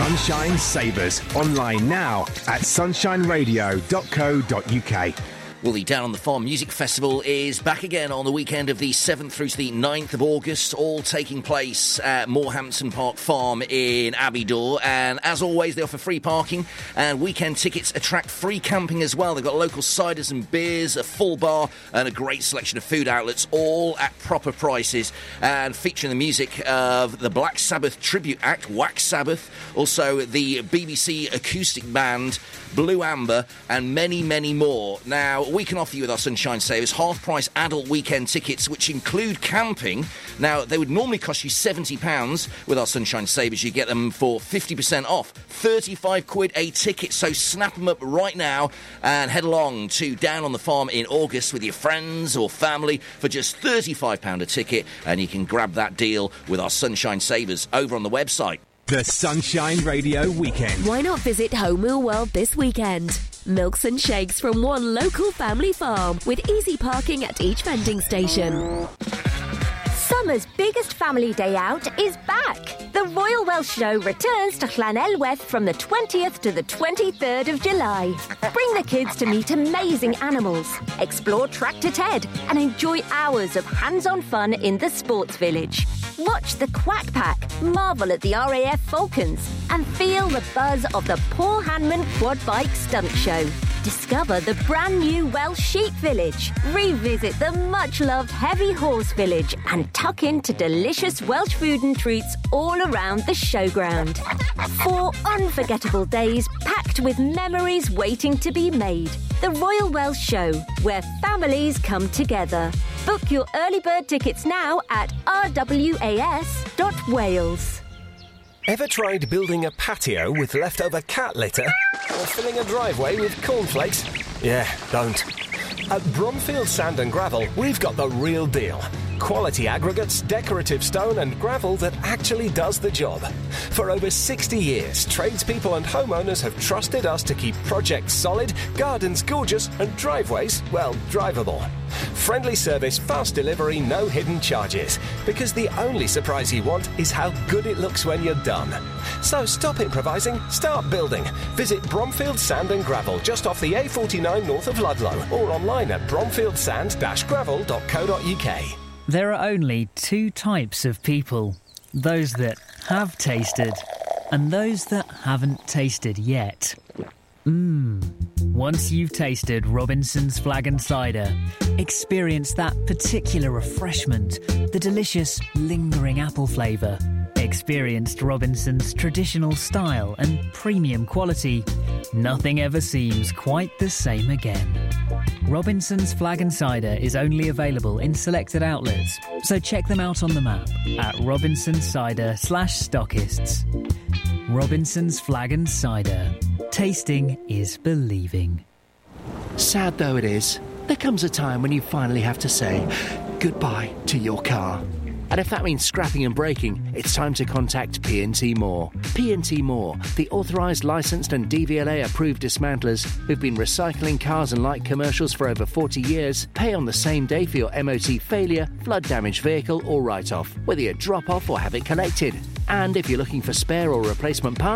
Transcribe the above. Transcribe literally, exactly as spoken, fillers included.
Sunshine Savers. Online now at sunshine radio dot co dot uk. Well, the Down on the Farm Music Festival is back again on the weekend of the seventh through to the ninth of August, all taking place at Morehampton Park Farm in Abbeydoor. And as always, they offer free parking, and weekend tickets attract free camping as well. They've got local ciders and beers, a full bar, and a great selection of food outlets, all at proper prices, and featuring the music of the Black Sabbath tribute act, Wax Sabbath, also the B B C acoustic band, Blue Amber, and many, many more. Now, we can offer you with our Sunshine Savers half-price adult weekend tickets, which include camping. Now, they would normally cost you seventy pounds. With our Sunshine Savers, you get them for fifty percent off. thirty-five quid a ticket, so snap them up right now and head along to Down on the Farm in August with your friends or family for just thirty-five pounds a ticket, and you can grab that deal with our Sunshine Savers over on the website. The Sunshine Radio Weekend. Why not visit Home Meal World this weekend? Milks and shakes from one local family farm with easy parking at each vending station. Summer's biggest family day out is back. The Royal Welsh Show returns to Llanelwedd from the twentieth to the twenty-third of July. Bring the kids to meet amazing animals, explore Tractor Ted, and enjoy hours of hands-on fun in the sports village. Watch the Quack Pack, marvel at the R A F Falcons, and feel the buzz of the Paul Hanman Quad Bike Stunt Show. Discover the brand new Welsh Sheep Village. Revisit the much-loved Heavy Horse Village and tuck into delicious Welsh food and treats all around the showground. Four unforgettable days packed with memories waiting to be made. The Royal Welsh Show, where families come together. Book your early bird tickets now at r w a s dot wales. Ever tried building a patio with leftover cat litter? Or filling a driveway with cornflakes? Yeah, don't. At Bromfield Sand and Gravel, we've got the real deal. Quality aggregates, decorative stone and gravel that actually does the job. For over sixty years, tradespeople and homeowners have trusted us to keep projects solid, gardens gorgeous and driveways, well, drivable. Friendly service, fast delivery, no hidden charges. Because the only surprise you want is how good it looks when you're done. So stop improvising, start building. Visit Bromfield Sand and Gravel just off the A forty-nine north of Ludlow or online at bromfield sand dash gravel dot co dot uk. There are only two types of people. Those that have tasted and those that haven't tasted yet. Mmm. Once you've tasted Robinson's Flag and Cider, experience that particular refreshment, the delicious, lingering apple flavour. Experienced Robinson's traditional style and premium quality. Nothing ever seems quite the same again. Robinson's Flag and Cider is only available in selected outlets, so check them out on the map at Robinson's Cider slash stockists. Robinson's Flag and Cider. Tasting is believing. Sad though it is, there comes a time when you finally have to say goodbye to your car. And if that means scrapping and breaking, it's time to contact P and T Moore. P and T Moore, the authorised, licensed and D V L A-approved dismantlers who've been recycling cars and light commercials for over forty years, pay on the same day for your M O T failure, flood-damaged vehicle or write-off, whether you drop off or have it collected. And if you're looking for spare or replacement parts,